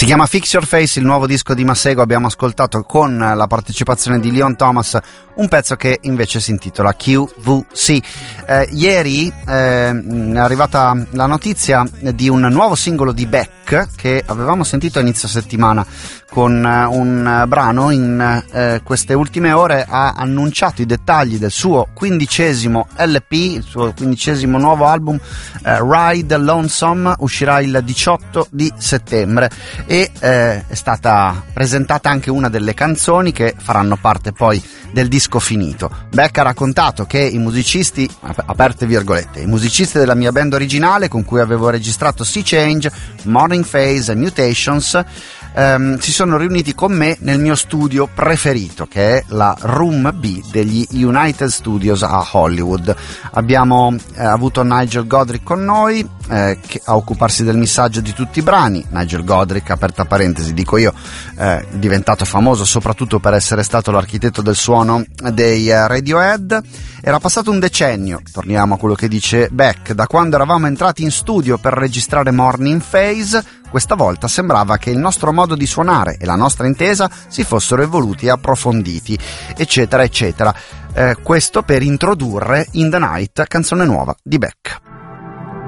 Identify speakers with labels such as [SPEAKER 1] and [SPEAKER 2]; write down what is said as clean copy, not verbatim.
[SPEAKER 1] Si chiama Fix Your Face, il nuovo disco di Masego. Abbiamo ascoltato con la partecipazione di Leon Thomas un pezzo che invece si intitola QVC. Ieri è arrivata la notizia di un nuovo singolo di Beck che avevamo sentito a inizio settimana con un brano. In queste ultime ore ha annunciato i dettagli del suo 15° LP, il suo 15° nuovo album, Ride Lonesome, uscirà il 18 di settembre e è stata presentata anche una delle canzoni che faranno parte poi del disco finito. Beck ha raccontato che i musicisti, aperte virgolette, i musicisti della mia band originale con cui avevo registrato Sea Change, Morning Phase e Mutations, si sono riuniti con me nel mio studio preferito, che è la Room B degli United Studios a Hollywood. Abbiamo avuto Nigel Godrich con noi che a occuparsi del missaggio di tutti i brani. Nigel Godrich, aperta parentesi, dico io, è diventato famoso soprattutto per essere stato l'architetto del suono dei Radiohead. Era passato un decennio, torniamo a quello che dice Beck, da quando eravamo entrati in studio per registrare Morning Phase. Questa volta sembrava che il nostro modo di suonare e la nostra intesa si fossero evoluti e approfonditi, eccetera eccetera. Questo per introdurre In the Night, canzone nuova di Beck.